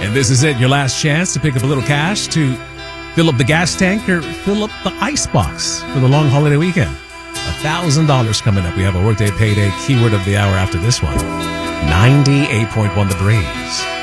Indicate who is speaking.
Speaker 1: And this is it, your last chance to pick up a little cash to fill up the gas tank or fill up the ice box for the long holiday weekend. $1,000 coming up. We have a Workday Payday keyword of the hour after this one. 98.1 The Breeze.